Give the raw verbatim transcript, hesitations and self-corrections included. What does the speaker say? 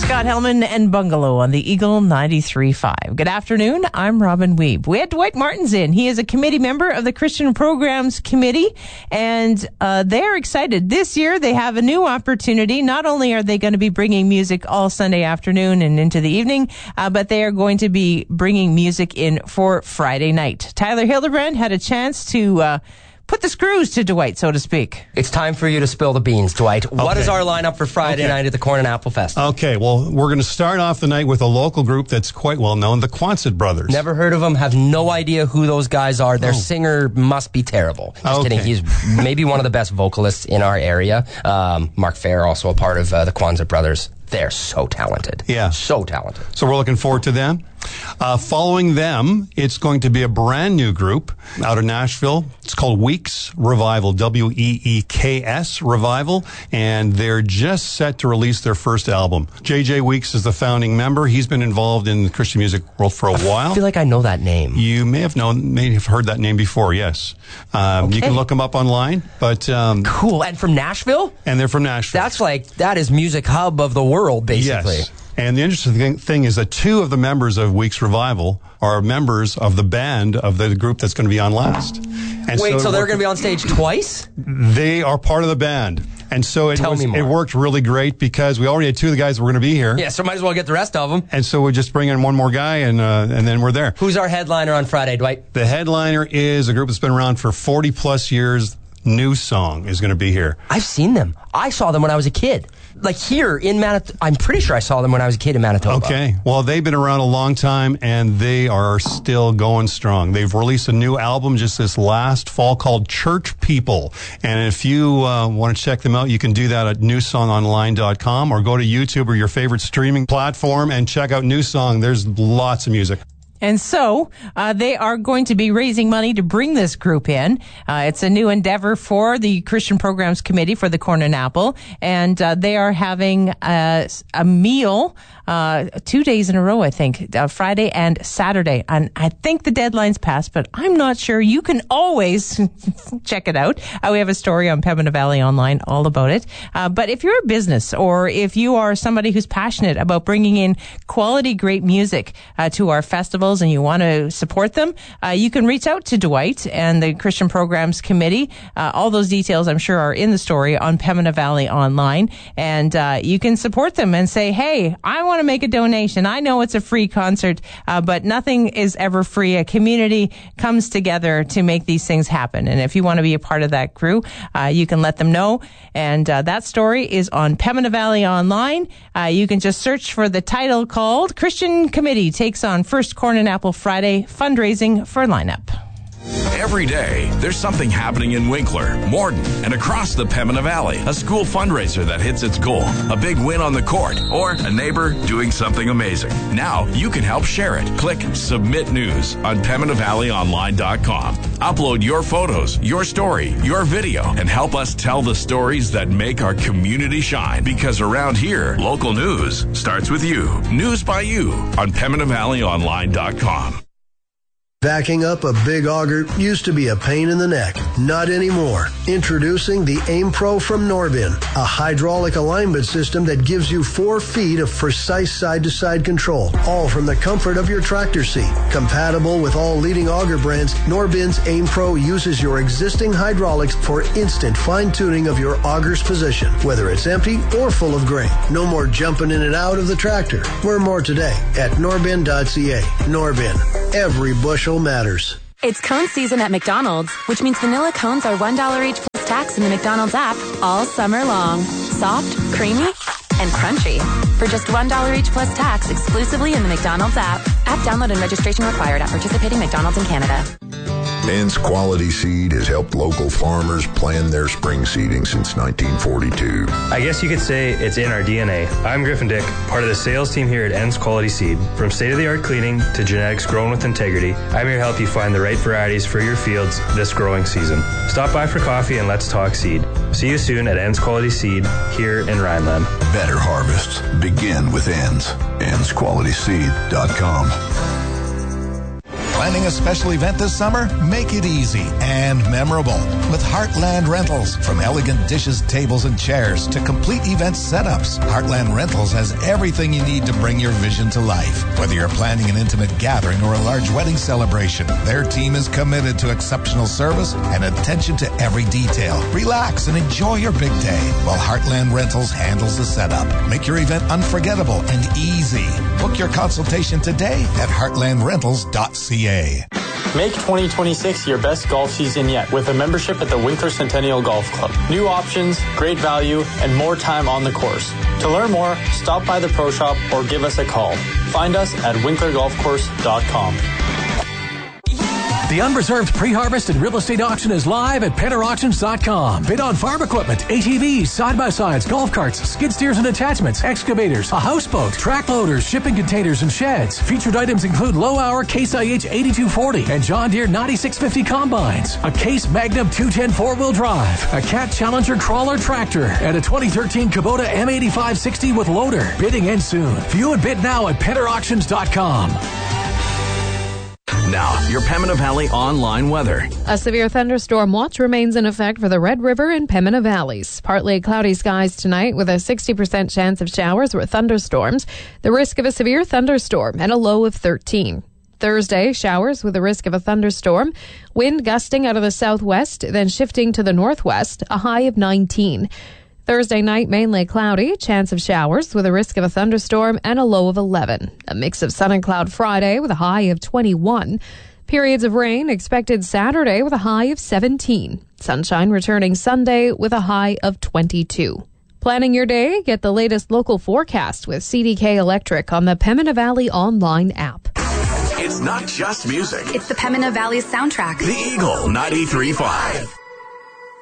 Scott Hellman and Bungalow on the Eagle ninety-three point five. Good afternoon. I'm Robin Weeb. We had Dwight Martins in. He is a committee member of the Christian Programs Committee, and uh, they're excited. This year, they have a new opportunity. Not only are they going to be bringing music all Sunday afternoon and into the evening, uh, but they are going to be bringing music in for Friday night. Tyler Hildebrand had a chance to uh, put the screws to Dwight, so to speak. It's time for you to spill the beans, Dwight. Okay. What is our lineup for Friday okay. night at the Corn and Apple Fest? Okay, well, we're going to start off the night with a local group that's quite well known, the Quonset Brothers. Never heard of them, have no idea who those guys are. Their oh. singer must be terrible. Just okay. kidding. He's maybe one of the best vocalists in our area. Um, Mark Fair, also a part of uh, the Quonset Brothers. They're so talented. Yeah. So talented. So we're looking forward to them. Uh, following them, it's going to be a brand new group out of Nashville. It's called Weeks Revival, W E E K S Revival, and they're just set to release their first album. J J Weeks is the founding member. He's been involved in the Christian music world for a while. I feel like I know that name. You may have known, may have heard that name before, yes. Um, okay. You can look them up online. But um, cool. And from Nashville? And they're from Nashville. That's like, that is music hub of the world, basically. Yes. And the interesting thing is that two of the members of Weeks Revival are members of the band of the group that's going to be on last. And Wait, so, so they're going to be on stage twice? They are part of the band. And so it, Tell was, me more. it worked really great because we already had two of the guys that were going to be here. Yeah, so might as well get the rest of them. And so we just bring in one more guy, and uh, and then we're there. Who's our headliner on Friday, Dwight? The headliner is a group that's been around for forty plus years. New Song is going to be here. I've seen them. I saw them when I was a kid. Like here in Manitoba. I'm pretty sure I saw them when I was a kid in Manitoba. Okay. Well, they've been around a long time, and they are still going strong. They've released a new album just this last fall called Church People. And if you uh, want to check them out, you can do that at new song online dot com or go to YouTube or your favorite streaming platform and check out New Song. There's lots of music. And so uh, they are going to be raising money to bring this group in. Uh, it's a new endeavor for the Christian Programs Committee for the Corn and Apple, and uh, they are having a, a meal uh, two days in a row, I think, uh, Friday and Saturday. And I think the deadline's passed, but I'm not sure. You can always check it out. Uh, we have a story on Pembina Valley Online all about it. Uh, but if you're a business or if you are somebody who's passionate about bringing in quality, great music uh, to our festival, and you want to support them, uh, you can reach out to Dwight and the Christian Programs Committee. Uh, all those details, I'm sure, are in the story on Pembina Valley Online. And uh, you can support them and say, hey, I want to make a donation. I know it's a free concert, uh, but nothing is ever free. A community comes together to make these things happen. And if you want to be a part of that crew, uh, you can let them know. And uh, that story is on Pembina Valley Online. Uh, you can just search for the title called Christian Committee Takes on First Corn and Apple Friday Fundraising for Lineup. Every day, there's something happening in Winkler, Morden, and across the Pembina Valley. A school fundraiser that hits its goal, a big win on the court, or a neighbor doing something amazing. Now, you can help share it. Click Submit News on Pembina Valley Online dot com. Upload your photos, your story, your video, and help us tell the stories that make our community shine. Because around here, local news starts with you. News by you on Pembina Valley Online dot com. Backing up a big auger used to be a pain in the neck. Not anymore. Introducing the Aim Pro from Norbin, a hydraulic alignment system that gives you four feet of precise side-to-side control, all from the comfort of your tractor seat. Compatible with all leading auger brands, Norbin's Aim Pro uses your existing hydraulics for instant fine-tuning of your auger's position, whether it's empty or full of grain. No more jumping in and out of the tractor. Learn more today at norbin dot c a. Norbin. Every bushel matters. It's cone season at McDonald's, which means vanilla cones are one dollar each plus tax in the McDonald's app all summer long. Soft, creamy, and crunchy. For just one dollar each plus tax exclusively in the McDonald's app. App download and registration required at participating McDonald's in Canada. Ends Quality Seed has helped local farmers plan their spring seeding since nineteen forty-two. I guess you could say it's in our D N A. I'm Griffin Dick, part of the sales team here at Ends Quality Seed. From state-of-the-art cleaning to genetics grown with integrity, I'm here to help you find the right varieties for your fields this growing season. Stop by for coffee and let's talk seed. See you soon at Ends Quality Seed here in Rhineland. Better harvests begin with Ends. ends quality seed dot com. Planning a special event this summer? Make it easy and memorable with Heartland Rentals. From elegant dishes, tables, and chairs to complete event setups, Heartland Rentals has everything you need to bring your vision to life. Whether you're planning an intimate gathering or a large wedding celebration, their team is committed to exceptional service and attention to every detail. Relax and enjoy your big day while Heartland Rentals handles the setup. Make your event unforgettable and easy. Book your consultation today at heartland rentals dot c a. Make twenty twenty-six your best golf season yet with a membership at the Winkler Centennial Golf Club. New options, great value, and more time on the course. To learn more, stop by the pro shop or give us a call. Find us at winkler golf course dot com. The unreserved pre-harvest and real estate auction is live at penner auctions dot com. Bid on farm equipment, A T Vs, side-by-sides, golf carts, skid steers and attachments, excavators, a houseboat, track loaders, shipping containers, and sheds. Featured items include low-hour Case I H eighty-two forty and John Deere ninety-six fifty combines, a Case Magnum two ten four-wheel drive, a Cat Challenger crawler tractor, and a twenty thirteen Kubota M eighty-five sixty with loader. Bidding ends soon. View and bid now at penner auctions dot com. Now, your Pembina Valley online weather. A severe thunderstorm watch remains in effect for the Red River and Pembina Valleys. Partly cloudy skies tonight with a sixty percent chance of showers or thunderstorms. The risk of a severe thunderstorm and a low of thirteen. Thursday, showers with a risk of a thunderstorm. Wind gusting out of the southwest, then shifting to the northwest, a high of nineteen. Thursday night, mainly cloudy, chance of showers with a risk of a thunderstorm and a low of eleven. A mix of sun and cloud Friday with a high of twenty-one. Periods of rain expected Saturday with a high of seventeen. Sunshine returning Sunday with a high of twenty-two. Planning your day? Get the latest local forecast with C D K Electric on the Pembina Valley online app. It's not just music. It's the Pembina Valley soundtrack. The Eagle ninety-three point five.